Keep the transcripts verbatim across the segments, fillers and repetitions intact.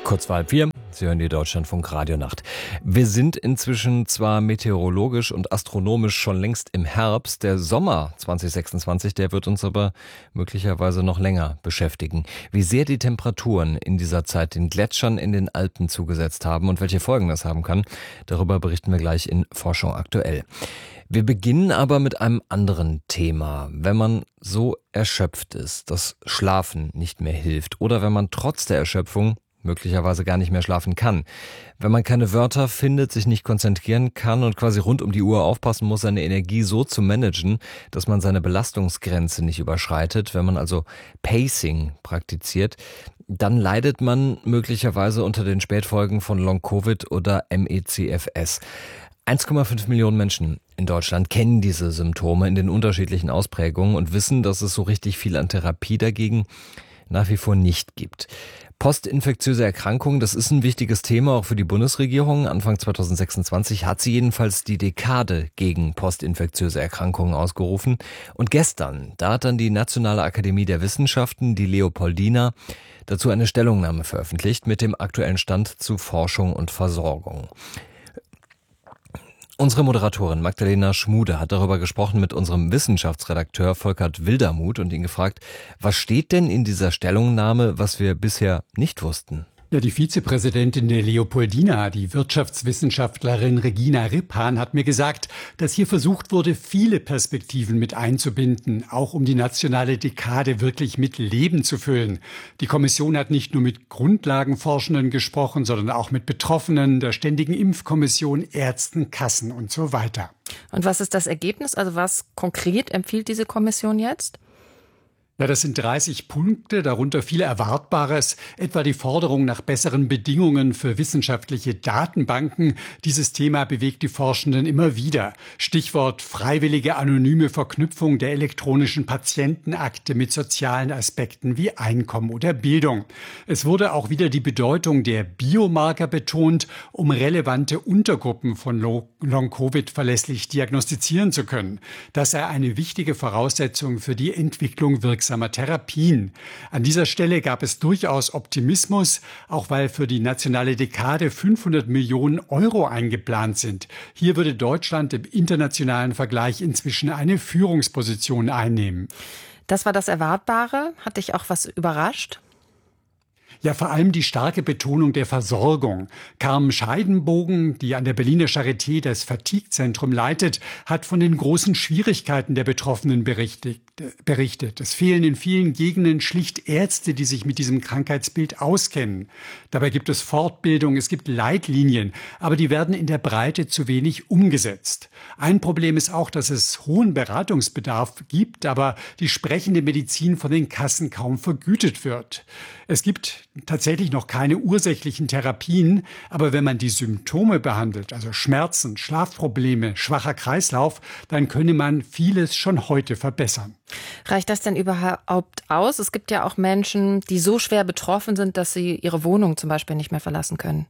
Kurz vor halb vier, Sie hören die Deutschlandfunk Radionacht. Wir sind inzwischen zwar meteorologisch und astronomisch schon längst im Herbst. Der Sommer zwanzig sechsundzwanzig, der wird uns aber möglicherweise noch länger beschäftigen. Wie sehr die Temperaturen in dieser Zeit den Gletschern in den Alpen zugesetzt haben und welche Folgen das haben kann, darüber berichten wir gleich in Forschung aktuell. Wir beginnen aber mit einem anderen Thema. Wenn man so erschöpft ist, dass Schlafen nicht mehr hilft oder wenn man trotz der Erschöpfung möglicherweise gar nicht mehr schlafen kann. Wenn man keine Wörter findet, sich nicht konzentrieren kann und quasi rund um die Uhr aufpassen muss, seine Energie so zu managen, dass man seine Belastungsgrenze nicht überschreitet, wenn man also Pacing praktiziert, dann leidet man möglicherweise unter den Spätfolgen von Long-Covid oder M E C F S. eins Komma fünf Millionen Menschen in Deutschland kennen diese Symptome in den unterschiedlichen Ausprägungen und wissen, dass es so richtig viel an Therapie dagegen nach wie vor nicht gibt. Postinfektiöse Erkrankungen, das ist ein wichtiges Thema auch für die Bundesregierung. Anfang zwanzig sechsundzwanzig hat sie jedenfalls die Dekade gegen postinfektiöse Erkrankungen ausgerufen. Und gestern, da hat dann die Nationale Akademie der Wissenschaften, die Leopoldina, dazu eine Stellungnahme veröffentlicht mit dem aktuellen Stand zu Forschung und Versorgung. Unsere Moderatorin Magdalena Schmude hat darüber gesprochen mit unserem Wissenschaftsredakteur Volkert Wildermuth und ihn gefragt, was steht denn in dieser Stellungnahme, was wir bisher nicht wussten? Ja, die Vizepräsidentin der Leopoldina, die Wirtschaftswissenschaftlerin Regina Rippan, hat mir gesagt, dass hier versucht wurde, viele Perspektiven mit einzubinden, auch um die nationale Dekade wirklich mit Leben zu füllen. Die Kommission hat nicht nur mit Grundlagenforschenden gesprochen, sondern auch mit Betroffenen, der Ständigen Impfkommission, Ärzten, Kassen und so weiter. Und was ist das Ergebnis? Also was konkret empfiehlt diese Kommission jetzt? Ja, das sind dreißig Punkte, darunter viel Erwartbares, etwa die Forderung nach besseren Bedingungen für wissenschaftliche Datenbanken. Dieses Thema bewegt die Forschenden immer wieder. Stichwort freiwillige anonyme Verknüpfung der elektronischen Patientenakte mit sozialen Aspekten wie Einkommen oder Bildung. Es wurde auch wieder die Bedeutung der Biomarker betont, um relevante Untergruppen von Long-Covid verlässlich diagnostizieren zu können. Das sei eine wichtige Voraussetzung für die Entwicklung wirksamer Therapien. An dieser Stelle gab es durchaus Optimismus, auch weil für die nationale Dekade fünfhundert Millionen Euro eingeplant sind. Hier würde Deutschland im internationalen Vergleich inzwischen eine Führungsposition einnehmen. Das war das Erwartbare. Hat dich auch was überrascht? Ja, vor allem die starke Betonung der Versorgung. Carmen Scheidenbogen, die an der Berliner Charité das Fatigue-Zentrum leitet, hat von den großen Schwierigkeiten der Betroffenen berichtet. berichtet. Es fehlen in vielen Gegenden schlicht Ärzte, die sich mit diesem Krankheitsbild auskennen. Dabei gibt es Fortbildung, es gibt Leitlinien, aber die werden in der Breite zu wenig umgesetzt. Ein Problem ist auch, dass es hohen Beratungsbedarf gibt, aber die sprechende Medizin von den Kassen kaum vergütet wird. Es gibt tatsächlich noch keine ursächlichen Therapien, aber wenn man die Symptome behandelt, also Schmerzen, Schlafprobleme, schwacher Kreislauf, dann könne man vieles schon heute verbessern. Reicht das denn überhaupt aus? Es gibt ja auch Menschen, die so schwer betroffen sind, dass sie ihre Wohnung zum Beispiel nicht mehr verlassen können.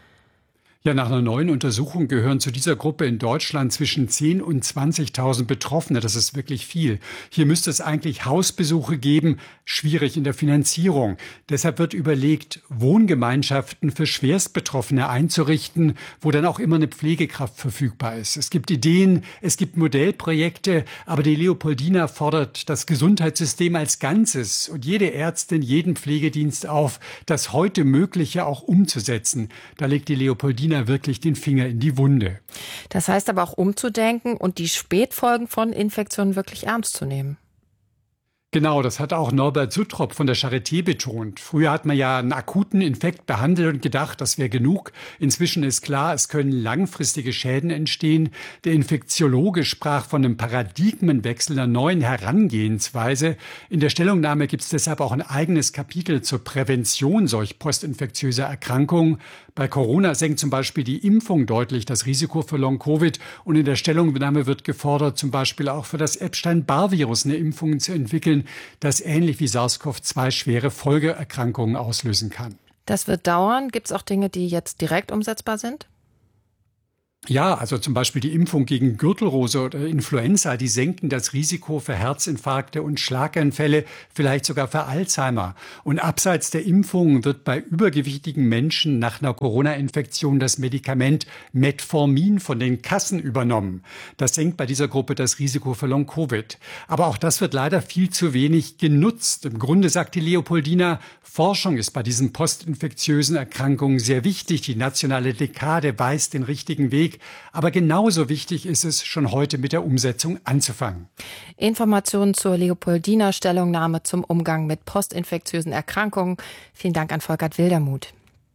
Ja, nach einer neuen Untersuchung gehören zu dieser Gruppe in Deutschland zwischen zehntausend und zwanzigtausend Betroffene. Das ist wirklich viel. Hier müsste es eigentlich Hausbesuche geben, schwierig in der Finanzierung. Deshalb wird überlegt, Wohngemeinschaften für Schwerstbetroffene einzurichten, wo dann auch immer eine Pflegekraft verfügbar ist. Es gibt Ideen, es gibt Modellprojekte, aber die Leopoldina fordert das Gesundheitssystem als Ganzes und jede Ärztin, jeden Pflegedienst auf, das heute Mögliche auch umzusetzen. Da legt die Leopoldina wirklich den Finger in die Wunde. Das heißt aber auch umzudenken und die Spätfolgen von Infektionen wirklich ernst zu nehmen. Genau, das hat auch Norbert Suttrop von der Charité betont. Früher hat man ja einen akuten Infekt behandelt und gedacht, das wäre genug. Inzwischen ist klar, es können langfristige Schäden entstehen. Der Infektiologe sprach von einem Paradigmenwechsel, einer neuen Herangehensweise. In der Stellungnahme gibt es deshalb auch ein eigenes Kapitel zur Prävention solch postinfektiöser Erkrankungen. Bei Corona senkt zum Beispiel die Impfung deutlich das Risiko für Long-Covid. Und in der Stellungnahme wird gefordert, zum Beispiel auch für das Epstein-Barr-Virus eine Impfung zu entwickeln, das ähnlich wie SARS-CoV zwei schwere Folgeerkrankungen auslösen kann. Das wird dauern. Gibt es auch Dinge, die jetzt direkt umsetzbar sind? Ja, also zum Beispiel die Impfung gegen Gürtelrose oder Influenza, die senken das Risiko für Herzinfarkte und Schlaganfälle, vielleicht sogar für Alzheimer. Und abseits der Impfung wird bei übergewichtigen Menschen nach einer Corona-Infektion das Medikament Metformin von den Kassen übernommen. Das senkt bei dieser Gruppe das Risiko für Long-Covid. Aber auch das wird leider viel zu wenig genutzt. Im Grunde sagt die Leopoldina, Forschung ist bei diesen postinfektiösen Erkrankungen sehr wichtig. Die nationale Dekade weist den richtigen Weg. Aber genauso wichtig ist es, schon heute mit der Umsetzung anzufangen. Informationen zur Leopoldiner Stellungnahme zum Umgang mit postinfektiösen Erkrankungen. Vielen Dank an Volkert Wildermuth.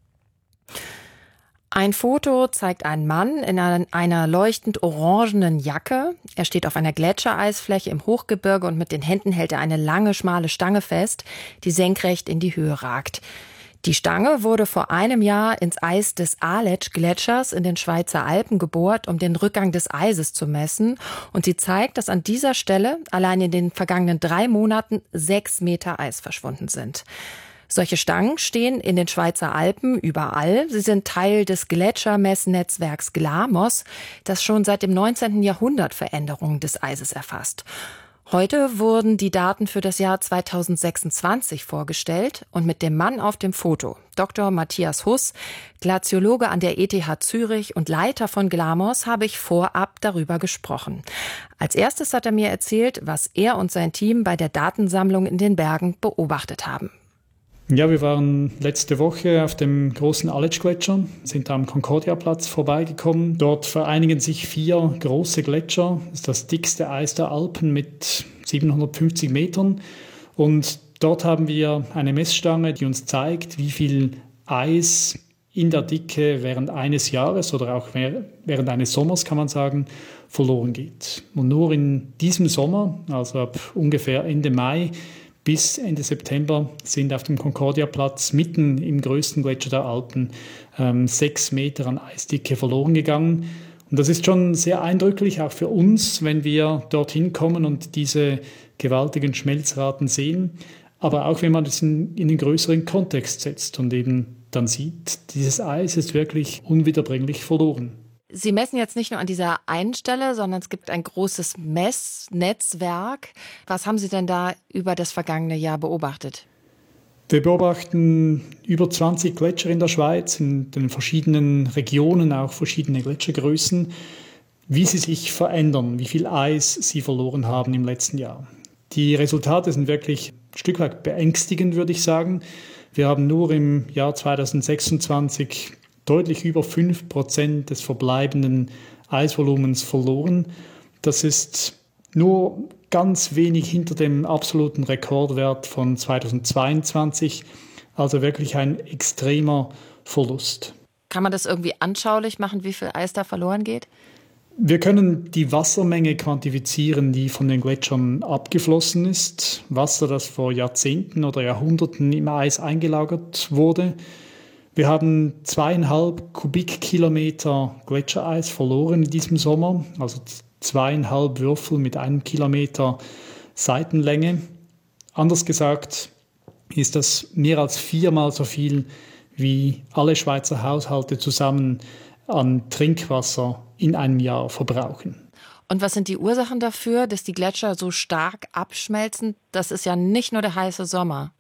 Ein Foto zeigt einen Mann in einer leuchtend orangenen Jacke. Er steht auf einer Gletschereisfläche im Hochgebirge und mit den Händen hält er eine lange, schmale Stange fest, die senkrecht in die Höhe ragt. Die Stange wurde vor einem Jahr ins Eis des Aletsch-Gletschers in den Schweizer Alpen gebohrt, um den Rückgang des Eises zu messen. Und sie zeigt, dass an dieser Stelle allein in den vergangenen drei Monaten sechs Meter Eis verschwunden sind. Solche Stangen stehen in den Schweizer Alpen überall. Sie sind Teil des Gletschermessnetzwerks GLAMOS, das schon seit dem neunzehnten Jahrhundert Veränderungen des Eises erfasst. Heute wurden die Daten für das Jahr zweitausendsechsundzwanzig vorgestellt und mit dem Mann auf dem Foto, Doktor Matthias Huss, Glaziologe an der E T H Zürich und Leiter von GLAMOS, habe ich vorab darüber gesprochen. Als erstes hat er mir erzählt, was er und sein Team bei der Datensammlung in den Bergen beobachtet haben. Ja, wir waren letzte Woche auf dem großen Aletsch-Gletscher, sind am Concordia-Platz vorbeigekommen. Dort vereinigen sich vier große Gletscher. Das ist das dickste Eis der Alpen mit siebenhundertfünfzig Metern. Und dort haben wir eine Messstange, die uns zeigt, wie viel Eis in der Dicke während eines Jahres oder auch während eines Sommers, kann man sagen, verloren geht. Und nur in diesem Sommer, also ab ungefähr Ende Mai, bis Ende September sind auf dem Concordia-Platz mitten im größten Gletscher der Alpen ähm, sechs Meter an Eisdicke verloren gegangen. Und das ist schon sehr eindrücklich, auch für uns, wenn wir dorthin kommen und diese gewaltigen Schmelzraten sehen. Aber auch wenn man das in, in den größeren Kontext setzt und eben dann sieht, dieses Eis ist wirklich unwiederbringlich verloren. Sie messen jetzt nicht nur an dieser einen Stelle, sondern es gibt ein großes Messnetzwerk. Was haben Sie denn da über das vergangene Jahr beobachtet? Wir beobachten über zwanzig Gletscher in der Schweiz, in den verschiedenen Regionen, auch verschiedene Gletschergrößen, wie sie sich verändern, wie viel Eis sie verloren haben im letzten Jahr. Die Resultate sind wirklich ein Stück weit beängstigend, würde ich sagen. Wir haben nur im Jahr zweitausendsechsundzwanzig deutlich über fünf Prozent des verbleibenden Eisvolumens verloren. Das ist nur ganz wenig hinter dem absoluten Rekordwert von zweitausendzweiundzwanzig, also wirklich ein extremer Verlust. Kann man das irgendwie anschaulich machen, wie viel Eis da verloren geht? Wir können die Wassermenge quantifizieren, die von den Gletschern abgeflossen ist. Wasser, das vor Jahrzehnten oder Jahrhunderten im Eis eingelagert wurde. Wir haben zweieinhalb Kubikkilometer Gletschereis verloren in diesem Sommer, also zweieinhalb Würfel mit einem Kilometer Seitenlänge. Anders gesagt ist das mehr als viermal so viel, wie alle Schweizer Haushalte zusammen an Trinkwasser in einem Jahr verbrauchen. Und was sind die Ursachen dafür, dass die Gletscher so stark abschmelzen? Das ist ja nicht nur der heiße Sommer.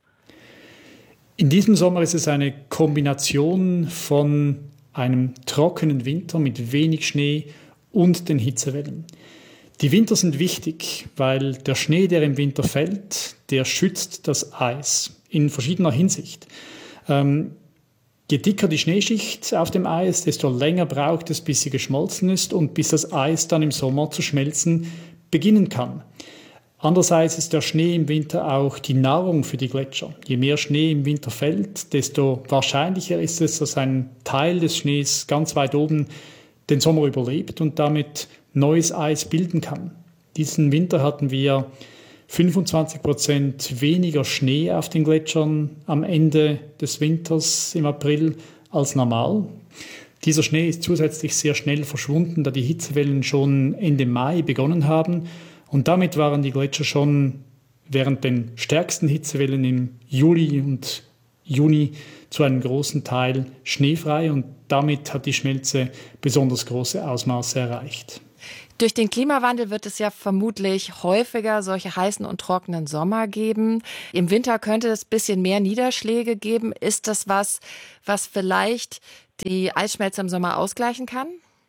In diesem Sommer ist es eine Kombination von einem trockenen Winter mit wenig Schnee und den Hitzewellen. Die Winter sind wichtig, weil der Schnee, der im Winter fällt, der schützt das Eis in verschiedener Hinsicht. Ähm, je dicker die Schneeschicht auf dem Eis, desto länger braucht es, bis sie geschmolzen ist und bis das Eis dann im Sommer zu schmelzen beginnen kann. Andererseits ist der Schnee im Winter auch die Nahrung für die Gletscher. Je mehr Schnee im Winter fällt, desto wahrscheinlicher ist es, dass ein Teil des Schnees ganz weit oben den Sommer überlebt und damit neues Eis bilden kann. Diesen Winter hatten wir fünfundzwanzig Prozent weniger Schnee auf den Gletschern am Ende des Winters im April als normal. Dieser Schnee ist zusätzlich sehr schnell verschwunden, da die Hitzewellen schon Ende Mai begonnen haben. Und damit waren die Gletscher schon während den stärksten Hitzewellen im Juli und Juni zu einem großen Teil schneefrei und damit hat die Schmelze besonders große Ausmaße erreicht. Durch den Klimawandel wird es ja vermutlich häufiger solche heißen und trockenen Sommer geben. Im Winter könnte es ein bisschen mehr Niederschläge geben. Ist das was, was vielleicht die Eisschmelze im Sommer ausgleichen kann?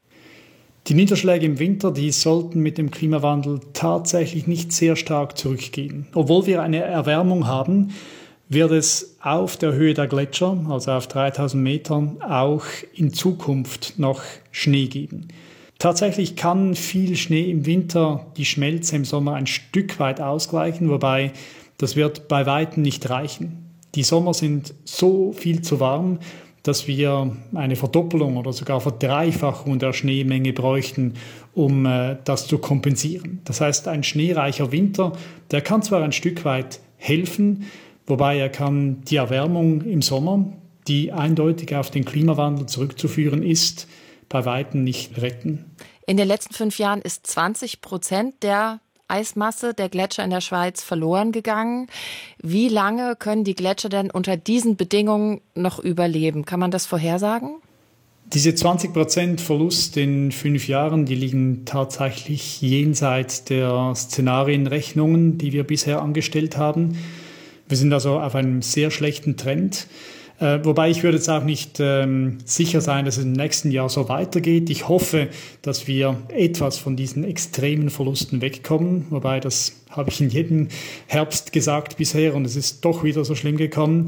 Die Niederschläge im Winter, die sollten mit dem Klimawandel tatsächlich nicht sehr stark zurückgehen. Obwohl wir eine Erwärmung haben, wird es auf der Höhe der Gletscher, also auf dreitausend Metern, auch in Zukunft noch Schnee geben. Tatsächlich kann viel Schnee im Winter die Schmelze im Sommer ein Stück weit ausgleichen, wobei das wird bei weitem nicht reichen. Die Sommer sind so viel zu warm, dass wir eine Verdoppelung oder sogar Verdreifachung der Schneemenge bräuchten, um äh, das zu kompensieren. Das heißt, ein schneereicher Winter, der kann zwar ein Stück weit helfen, wobei er kann die Erwärmung im Sommer, die eindeutig auf den Klimawandel zurückzuführen ist, bei weitem nicht retten. In den letzten fünf Jahren ist zwanzig Prozent der Eismasse der Gletscher in der Schweiz verloren gegangen. Wie lange können die Gletscher denn unter diesen Bedingungen noch überleben? Kann man das vorhersagen? Diese zwanzig Prozent Verlust in fünf Jahren, die liegen tatsächlich jenseits der Szenarienrechnungen, die wir bisher angestellt haben. Wir sind also auf einem sehr schlechten Trend. Äh, wobei ich würde jetzt auch nicht ähm, sicher sein, dass es im nächsten Jahr so weitergeht. Ich hoffe, dass wir etwas von diesen extremen Verlusten wegkommen. Wobei, das habe ich in jedem Herbst gesagt bisher und es ist doch wieder so schlimm gekommen.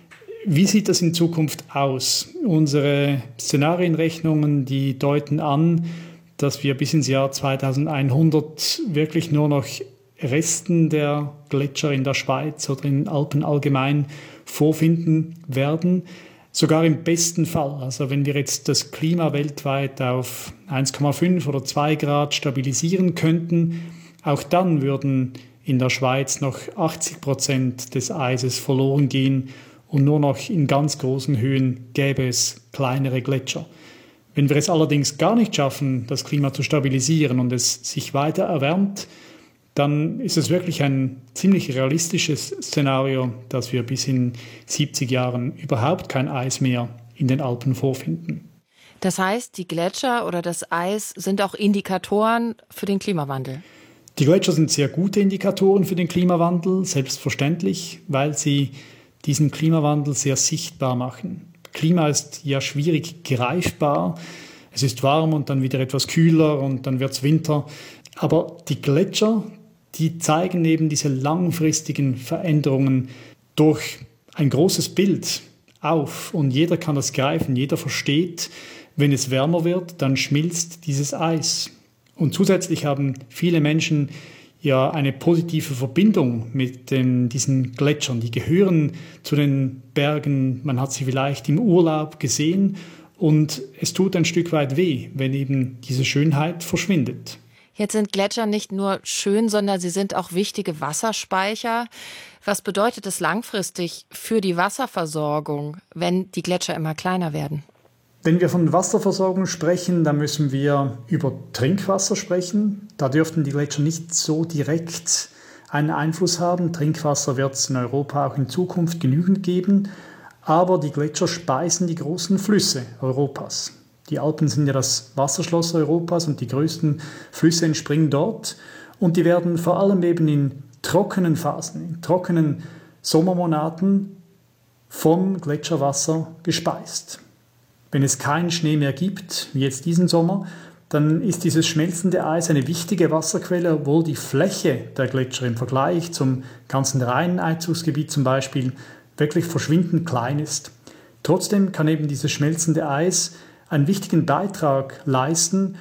Wie sieht das in Zukunft aus? Unsere Szenarienrechnungen, die deuten an, dass wir bis ins Jahr zweitausendeinhundert wirklich nur noch Resten der Gletscher in der Schweiz oder in den Alpen allgemein vorfinden werden. Sogar im besten Fall, also wenn wir jetzt das Klima weltweit auf eins Komma fünf oder zwei Grad stabilisieren könnten, auch dann würden in der Schweiz noch achtzig Prozent des Eises verloren gehen und nur noch in ganz großen Höhen gäbe es kleinere Gletscher. Wenn wir es allerdings gar nicht schaffen, das Klima zu stabilisieren und es sich weiter erwärmt, dann ist es wirklich ein ziemlich realistisches Szenario, dass wir bis in siebzig Jahren überhaupt kein Eis mehr in den Alpen vorfinden. Das heißt, die Gletscher oder das Eis sind auch Indikatoren für den Klimawandel? Die Gletscher sind sehr gute Indikatoren für den Klimawandel, selbstverständlich, weil sie diesen Klimawandel sehr sichtbar machen. Klima ist ja schwierig greifbar. Es ist warm und dann wieder etwas kühler und dann wird es Winter. Aber die Gletscher, die zeigen eben diese langfristigen Veränderungen durch ein großes Bild auf. Und jeder kann das greifen, jeder versteht, wenn es wärmer wird, dann schmilzt dieses Eis. Und zusätzlich haben viele Menschen ja eine positive Verbindung mit den, diesen Gletschern. Die gehören zu den Bergen, man hat sie vielleicht im Urlaub gesehen und es tut ein Stück weit weh, wenn eben diese Schönheit verschwindet. Jetzt sind Gletscher nicht nur schön, sondern sie sind auch wichtige Wasserspeicher. Was bedeutet es langfristig für die Wasserversorgung, wenn die Gletscher immer kleiner werden? Wenn wir von Wasserversorgung sprechen, dann müssen wir über Trinkwasser sprechen. Da dürften die Gletscher nicht so direkt einen Einfluss haben. Trinkwasser wird es in Europa auch in Zukunft genügend geben. Aber die Gletscher speisen die großen Flüsse Europas. Die Alpen sind ja das Wasserschloss Europas und die größten Flüsse entspringen dort. Und die werden vor allem eben in trockenen Phasen, in trockenen Sommermonaten vom Gletscherwasser gespeist. Wenn es keinen Schnee mehr gibt, wie jetzt diesen Sommer, dann ist dieses schmelzende Eis eine wichtige Wasserquelle, obwohl die Fläche der Gletscher im Vergleich zum ganzen Rhein-Einzugsgebiet zum Beispiel wirklich verschwindend klein ist. Trotzdem kann eben dieses schmelzende Eis einen wichtigen Beitrag leisten,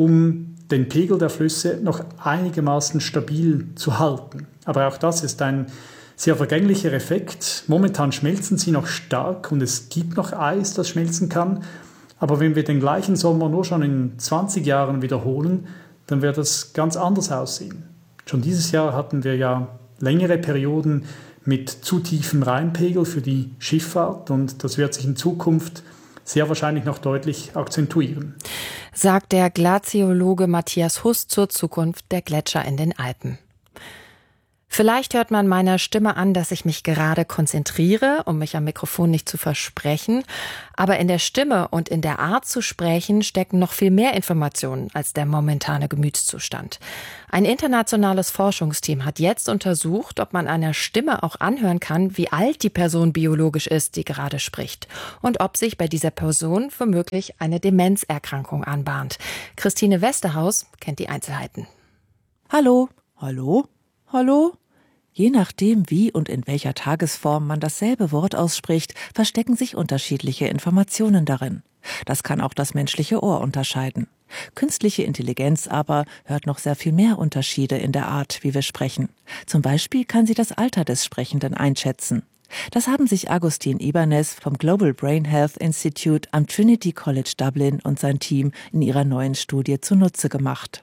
um den Pegel der Flüsse noch einigermaßen stabil zu halten. Aber auch das ist ein sehr vergänglicher Effekt. Momentan schmelzen sie noch stark und es gibt noch Eis, das schmelzen kann. Aber wenn wir den gleichen Sommer nur schon in zwanzig Jahren wiederholen, dann wird das ganz anders aussehen. Schon dieses Jahr hatten wir ja längere Perioden mit zu tiefem Rheinpegel für die Schifffahrt und das wird sich in Zukunft sehr wahrscheinlich noch deutlich akzentuieren. Sagt der Glaziologe Matthias Huss zur Zukunft der Gletscher in den Alpen. Vielleicht hört man meiner Stimme an, dass ich mich gerade konzentriere, um mich am Mikrofon nicht zu versprechen. Aber in der Stimme und in der Art zu sprechen stecken noch viel mehr Informationen als der momentane Gemütszustand. Ein internationales Forschungsteam hat jetzt untersucht, ob man einer Stimme auch anhören kann, wie alt die Person biologisch ist, die gerade spricht. Und ob sich bei dieser Person womöglich eine Demenzerkrankung anbahnt. Christine Westerhaus kennt die Einzelheiten. Hallo, hallo, hallo? Je nachdem, wie und in welcher Tagesform man dasselbe Wort ausspricht, verstecken sich unterschiedliche Informationen darin. Das kann auch das menschliche Ohr unterscheiden. Künstliche Intelligenz aber hört noch sehr viel mehr Unterschiede in der Art, wie wir sprechen. Zum Beispiel kann sie das Alter des Sprechenden einschätzen. Das haben sich Agustin Ibanez vom Global Brain Health Institute am Trinity College Dublin und sein Team in ihrer neuen Studie zunutze gemacht.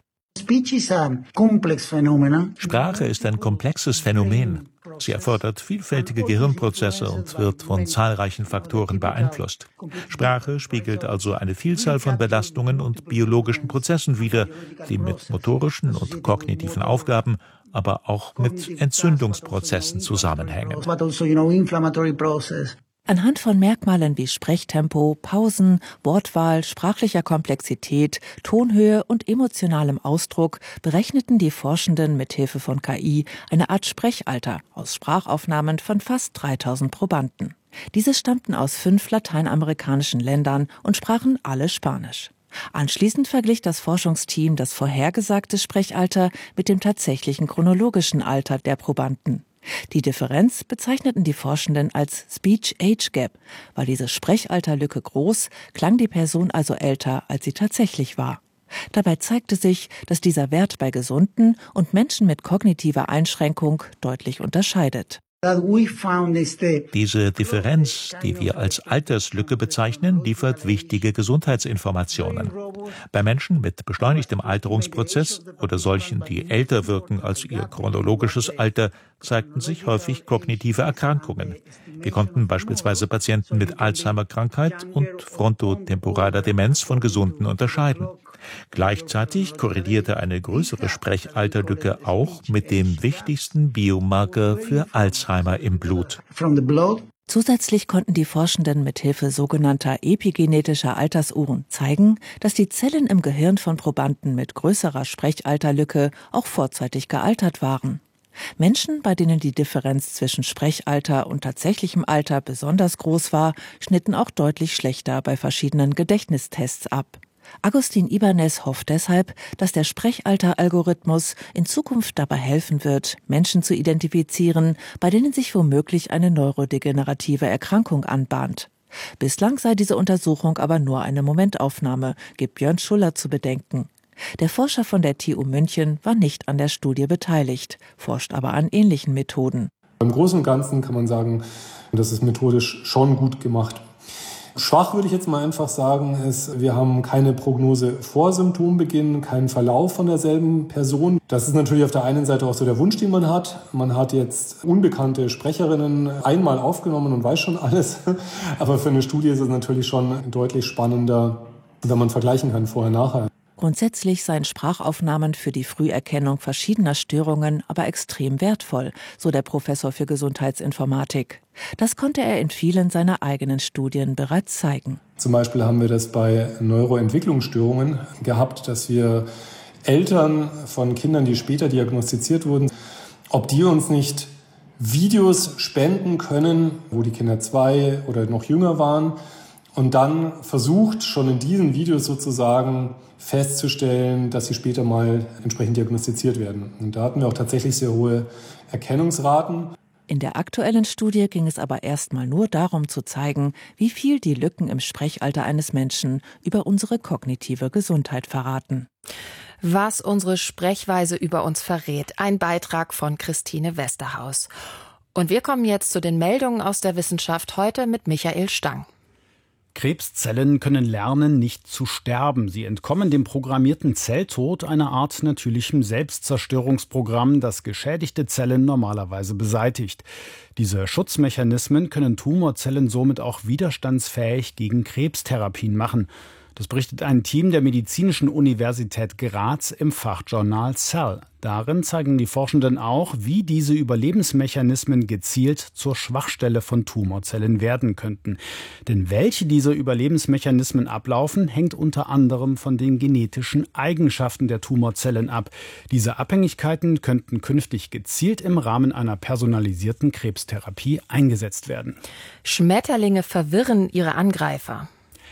Sprache ist ein komplexes Phänomen. Sie erfordert vielfältige Gehirnprozesse und wird von zahlreichen Faktoren beeinflusst. Sprache spiegelt also eine Vielzahl von Belastungen und biologischen Prozessen wider, die mit motorischen und kognitiven Aufgaben, aber auch mit Entzündungsprozessen zusammenhängen. Anhand von Merkmalen wie Sprechtempo, Pausen, Wortwahl, sprachlicher Komplexität, Tonhöhe und emotionalem Ausdruck berechneten die Forschenden mithilfe von K I eine Art Sprechalter aus Sprachaufnahmen von fast dreitausend Probanden. Diese stammten aus fünf lateinamerikanischen Ländern und sprachen alle Spanisch. Anschließend verglich das Forschungsteam das vorhergesagte Sprechalter mit dem tatsächlichen chronologischen Alter der Probanden. Die Differenz bezeichneten die Forschenden als Speech Age Gap. War diese Sprechalterlücke groß, klang die Person also älter, als sie tatsächlich war. Dabei zeigte sich, dass dieser Wert bei Gesunden und Menschen mit kognitiver Einschränkung deutlich unterscheidet. Diese Differenz, die wir als Alterslücke bezeichnen, liefert wichtige Gesundheitsinformationen. Bei Menschen mit beschleunigtem Alterungsprozess oder solchen, die älter wirken als ihr chronologisches Alter, zeigten sich häufig kognitive Erkrankungen. Wir konnten beispielsweise Patienten mit Alzheimer-Krankheit und frontotemporaler Demenz von Gesunden unterscheiden. Gleichzeitig korrelierte eine größere Sprechalterlücke auch mit dem wichtigsten Biomarker für Alzheimer im Blut. Zusätzlich konnten die Forschenden mithilfe sogenannter epigenetischer Altersuhren zeigen, dass die Zellen im Gehirn von Probanden mit größerer Sprechalterlücke auch vorzeitig gealtert waren. Menschen, bei denen die Differenz zwischen Sprechalter und tatsächlichem Alter besonders groß war, schnitten auch deutlich schlechter bei verschiedenen Gedächtnistests ab. Agustin Ibanez hofft deshalb, dass der Sprechalter-Algorithmus in Zukunft dabei helfen wird, Menschen zu identifizieren, bei denen sich womöglich eine neurodegenerative Erkrankung anbahnt. Bislang sei diese Untersuchung aber nur eine Momentaufnahme, gibt Björn Schuller zu bedenken. Der Forscher von der T U München war nicht an der Studie beteiligt, forscht aber an ähnlichen Methoden. Im Großen und Ganzen kann man sagen, das ist methodisch schon gut gemacht. Schwach würde ich jetzt mal einfach sagen, ist, wir haben keine Prognose vor Symptombeginn, keinen Verlauf von derselben Person. Das ist natürlich auf der einen Seite auch so der Wunsch, den man hat. Man hat jetzt unbekannte Sprecherinnen einmal aufgenommen und weiß schon alles. Aber für eine Studie ist es natürlich schon deutlich spannender, wenn man vergleichen kann vorher-nachher. Grundsätzlich seien Sprachaufnahmen für die Früherkennung verschiedener Störungen aber extrem wertvoll, so der Professor für Gesundheitsinformatik. Das konnte er in vielen seiner eigenen Studien bereits zeigen. Zum Beispiel haben wir das bei Neuroentwicklungsstörungen gehabt, dass wir Eltern von Kindern, die später diagnostiziert wurden, ob die uns nicht Videos spenden können, wo die Kinder zwei oder noch jünger waren, und dann versucht, schon in diesen Videos sozusagen festzustellen, dass sie später mal entsprechend diagnostiziert werden. Und da hatten wir auch tatsächlich sehr hohe Erkennungsraten. In der aktuellen Studie ging es aber erstmal nur darum zu zeigen, wie viel die Lücken im Sprechalter eines Menschen über unsere kognitive Gesundheit verraten. Was unsere Sprechweise über uns verrät. Ein Beitrag von Christine Westerhaus. Und wir kommen jetzt zu den Meldungen aus der Wissenschaft, heute mit Michael Stang. Krebszellen können lernen, nicht zu sterben. Sie entkommen dem programmierten Zelltod, einer Art natürlichem Selbstzerstörungsprogramm, das geschädigte Zellen normalerweise beseitigt. Diese Schutzmechanismen können Tumorzellen somit auch widerstandsfähig gegen Krebstherapien machen. Das berichtet ein Team der Medizinischen Universität Graz im Fachjournal Cell. Darin zeigen die Forschenden auch, wie diese Überlebensmechanismen gezielt zur Schwachstelle von Tumorzellen werden könnten. Denn welche dieser Überlebensmechanismen ablaufen, hängt unter anderem von den genetischen Eigenschaften der Tumorzellen ab. Diese Abhängigkeiten könnten künftig gezielt im Rahmen einer personalisierten Krebstherapie eingesetzt werden. Schmetterlinge verwirren ihre Angreifer.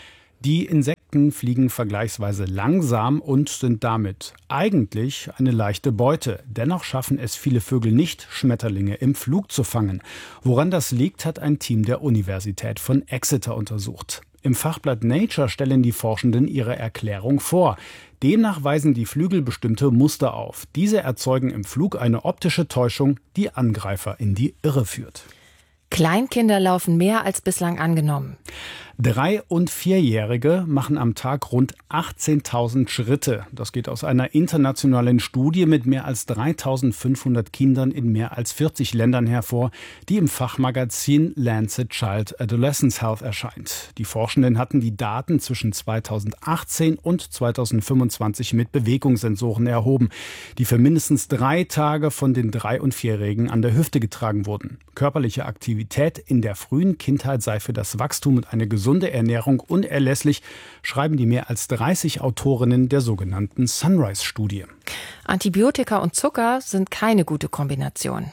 Die Insekten fliegen vergleichsweise langsam und sind damit eigentlich eine leichte Beute. Dennoch schaffen es viele Vögel nicht, Schmetterlinge im Flug zu fangen. Woran das liegt, hat ein Team der Universität von Exeter untersucht. Im Fachblatt Nature stellen die Forschenden ihre Erklärung vor. Demnach weisen die Flügel bestimmte Muster auf. Diese erzeugen im Flug eine optische Täuschung, die Angreifer in die Irre führt. Kleinkinder laufen mehr als bislang angenommen. Drei- und Vierjährige machen am Tag rund achtzehntausend Schritte. Das geht aus einer internationalen Studie mit mehr als dreitausendfünfhundert Kindern in mehr als vierzig Ländern hervor, die im Fachmagazin Lancet Child Adolescence Health erscheint. Die Forschenden hatten die Daten zwischen zweitausendachtzehn und zweitausendfünfundzwanzig mit Bewegungssensoren erhoben, die für mindestens drei Tage von den Drei- und Vierjährigen an der Hüfte getragen wurden. Körperliche Aktivität in der frühen Kindheit sei für das Wachstum und eine gesunde Ernährung unerlässlich, schreiben die mehr als dreißig Autorinnen der sogenannten Sunrise-Studie. Antibiotika und Zucker sind keine gute Kombination.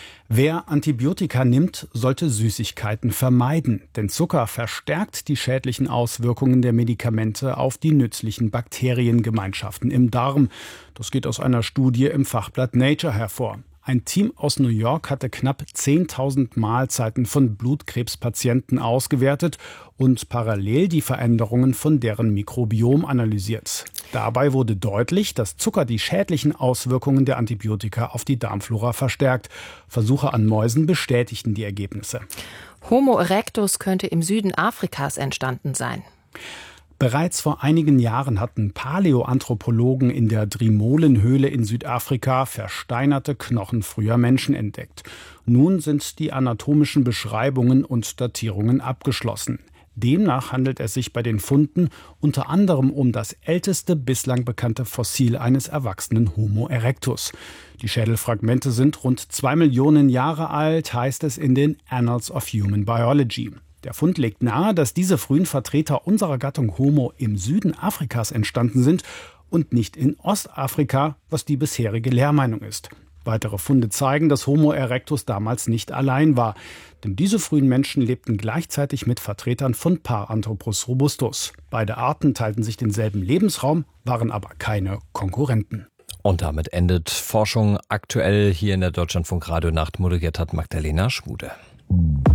Wer Antibiotika nimmt, sollte Süßigkeiten vermeiden, denn Zucker verstärkt die schädlichen Auswirkungen der Medikamente auf die nützlichen Bakteriengemeinschaften im Darm. Das geht aus einer Studie im Fachblatt Nature hervor. Ein Team aus New York hatte knapp zehntausend Mahlzeiten von Blutkrebspatienten ausgewertet und parallel die Veränderungen von deren Mikrobiom analysiert. Dabei wurde deutlich, dass Zucker die schädlichen Auswirkungen der Antibiotika auf die Darmflora verstärkt. Versuche an Mäusen bestätigten die Ergebnisse. Homo erectus könnte im Süden Afrikas entstanden sein. Bereits vor einigen Jahren hatten Paläoanthropologen in der Drimolenhöhle in Südafrika versteinerte Knochen früher Menschen entdeckt. Nun sind die anatomischen Beschreibungen und Datierungen abgeschlossen. Demnach handelt es sich bei den Funden unter anderem um das älteste bislang bekannte Fossil eines erwachsenen Homo erectus. Die Schädelfragmente sind rund zwei Millionen Jahre alt, heißt es in den Annals of Human Biology. Der Fund legt nahe, dass diese frühen Vertreter unserer Gattung Homo im Süden Afrikas entstanden sind und nicht in Ostafrika, was die bisherige Lehrmeinung ist. Weitere Funde zeigen, dass Homo erectus damals nicht allein war. Denn diese frühen Menschen lebten gleichzeitig mit Vertretern von Paranthropus robustus. Beide Arten teilten sich denselben Lebensraum, waren aber keine Konkurrenten. Und damit endet Forschung aktuell hier in der Deutschlandfunk Radionacht. Moderiert hat Magdalena Schmude.